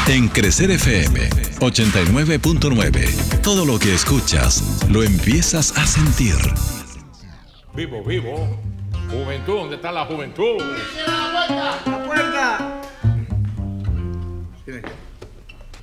En Crecer FM 89.9, todo lo que escuchas lo empiezas a sentir. Vivo, vivo. Juventud, ¿dónde está la juventud? ¡La puerta! ¡La puerta!